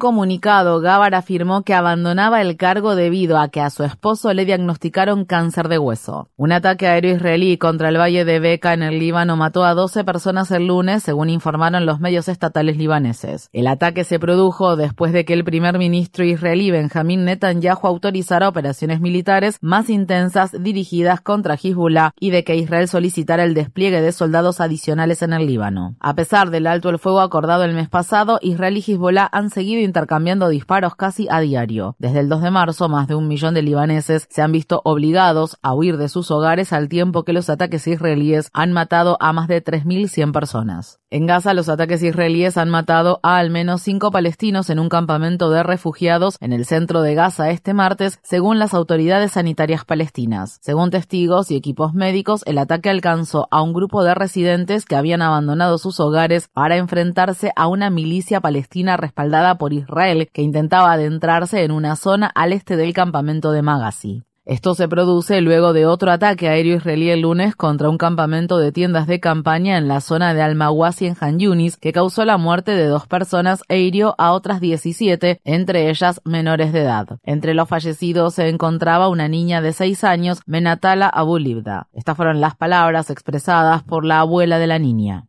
comunicado, Gabbard afirmó que abandonaba el cargo debido a que a su esposo le diagnosticaron cáncer de hueso. Un ataque aéreo israelí contra el valle de Beca en el Líbano mató a 12 personas el lunes, según informaron los medios estatales libaneses. El ataque se produjo después de que el primer ministro israelí Benjamín Netanyahu autorizara operaciones militares más intensas dirigidas contra Hezbollah y de que Israel solicitara el despliegue de soldados adicionales en el Líbano. A pesar del alto el fuego acordado el mes pasado, Israel y Hezbollah han seguido intercambiando disparos casi a diario. Desde el 2 de marzo, más de 1 millón de libaneses se han visto obligados a huir de sus hogares al tiempo que los ataques israelíes han matado a más de 3.100 personas. En Gaza, los ataques israelíes han matado a al menos 5 palestinos en un campamento de refugiados en el centro de Gaza este martes, según las autoridades sanitarias palestinas. Según testigos y equipos médicos, el ataque alcanzó a un grupo de residentes que habían abandonado sus hogares para enfrentarse a una milicia palestina respaldada por Israel que intentaba adentrarse en una zona al este del campamento de Maghazi. Esto se produce luego de otro ataque aéreo israelí el lunes contra un campamento de tiendas de campaña en la zona de Al-Mawasi en Han Yunis, que causó la muerte de 2 personas e hirió a otras 17, entre ellas menores de edad. Entre los fallecidos se encontraba una niña de 6 años, Menatala Abu Libda. Estas fueron las palabras expresadas por la abuela de la niña.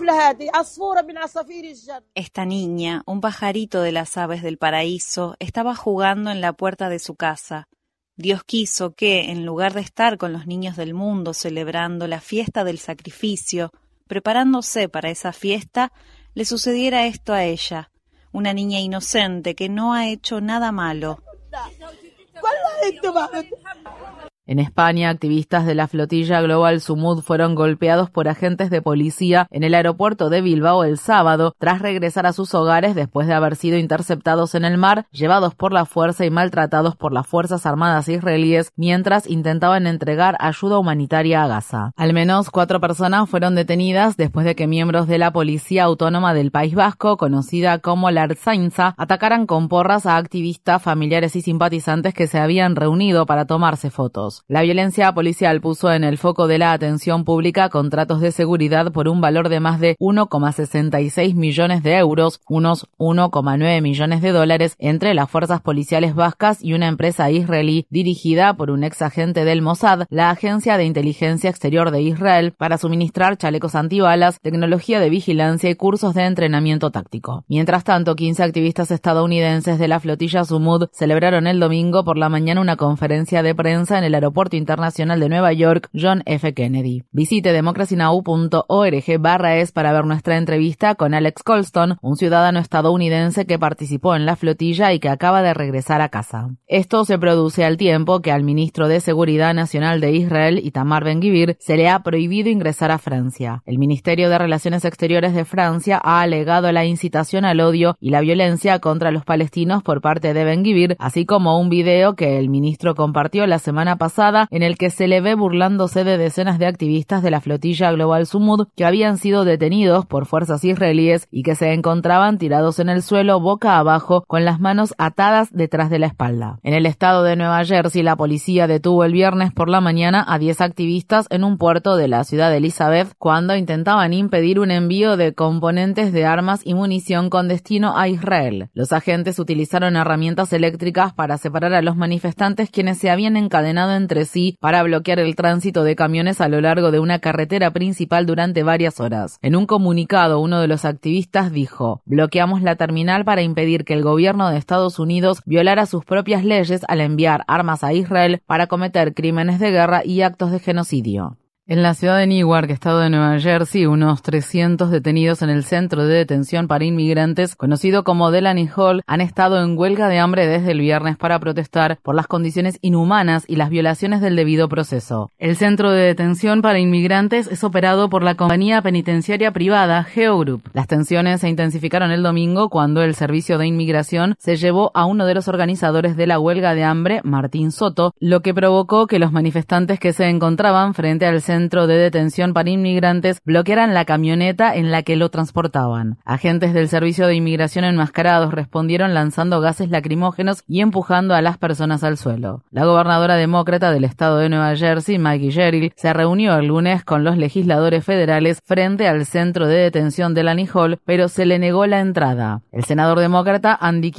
Esta niña, un pajarito de las aves del paraíso, estaba jugando en la puerta de su casa. Dios quiso que, en lugar de estar con los niños del mundo celebrando la fiesta del sacrificio, preparándose para esa fiesta, le sucediera esto a ella, una niña inocente que no ha hecho nada malo. En España, activistas de la flotilla Global Sumud fueron golpeados por agentes de policía en el aeropuerto de Bilbao el sábado, tras regresar a sus hogares después de haber sido interceptados en el mar, llevados por la fuerza y maltratados por las Fuerzas Armadas israelíes mientras intentaban entregar ayuda humanitaria a Gaza. Al menos 4 personas fueron detenidas después de que miembros de la Policía Autónoma del País Vasco, conocida como la Ertzaintza, atacaran con porras a activistas, familiares y simpatizantes que se habían reunido para tomarse fotos. La violencia policial puso en el foco de la atención pública contratos de seguridad por un valor de más de 1,66 millones de euros, unos 1,9 millones de dólares, entre las fuerzas policiales vascas y una empresa israelí dirigida por un ex agente del Mossad, la agencia de inteligencia exterior de Israel, para suministrar chalecos antibalas, tecnología de vigilancia y cursos de entrenamiento táctico. Mientras tanto, 15 activistas estadounidenses de la flotilla Sumud celebraron el domingo por la mañana una conferencia de prensa en el Aeropuerto Internacional de Nueva York, John F. Kennedy. Visite democracynow.org/es para ver nuestra entrevista con Alex Colston, un ciudadano estadounidense que participó en la flotilla y que acaba de regresar a casa. Esto se produce al tiempo que al ministro de Seguridad Nacional de Israel, Itamar Ben-Gvir, se le ha prohibido ingresar a Francia. El Ministerio de Relaciones Exteriores de Francia ha alegado la incitación al odio y la violencia contra los palestinos por parte de Ben-Gvir, así como un video que el ministro compartió la semana pasada en el que se le ve burlándose de decenas de activistas de la flotilla Global Sumud que habían sido detenidos por fuerzas israelíes y que se encontraban tirados en el suelo boca abajo con las manos atadas detrás de la espalda. En el estado de Nueva Jersey, la policía detuvo el viernes por la mañana a 10 activistas en un puerto de la ciudad de Elizabeth cuando intentaban impedir un envío de componentes de armas y munición con destino a Israel. Los agentes utilizaron herramientas eléctricas para separar a los manifestantes, quienes se habían encadenado entre sí para bloquear el tránsito de camiones a lo largo de una carretera principal durante varias horas. En un comunicado, uno de los activistas dijo: "Bloqueamos la terminal para impedir que el gobierno de Estados Unidos violara sus propias leyes al enviar armas a Israel para cometer crímenes de guerra y actos de genocidio". En la ciudad de Newark, estado de Nueva Jersey, unos 300 detenidos en el centro de detención para inmigrantes, conocido como Delaney Hall, han estado en huelga de hambre desde el viernes para protestar por las condiciones inhumanas y las violaciones del debido proceso. El centro de detención para inmigrantes es operado por la compañía penitenciaria privada Geo Group. Las tensiones se intensificaron el domingo cuando el Servicio de Inmigración se llevó a uno de los organizadores de la huelga de hambre, Martín Soto, lo que provocó que los manifestantes que se encontraban frente al centro de detención para inmigrantes bloquearan la camioneta en la que lo transportaban. Agentes del Servicio de Inmigración enmascarados respondieron lanzando gases lacrimógenos y empujando a las personas al suelo. La gobernadora demócrata del estado de Nueva Jersey, Maggie Jerry, se reunió el lunes con los legisladores federales frente al centro de detención de Delaney Hall, pero se le negó la entrada. El senador demócrata Andy